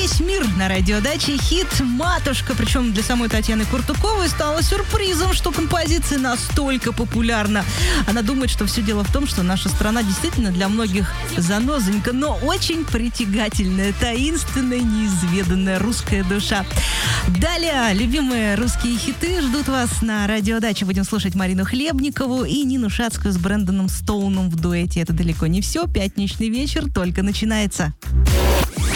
весь мир на радиодаче. Хит «Матушка». Причем для самой Татьяны Куртуковой стало сюрпризом, что композиция настолько популярна. Она думает, что все дело в том, что наша страна действительно для многих занозонька, но очень притягательная, таинственная, неизведанная русская душа. Далее любимые русские хиты ждут вас на радиодаче. Будем слушать Марину Хлебникову и Нину Шацкую с Брэндоном Стоуном в дуэте. Это далеко не все. Пятничный вечер только начинается.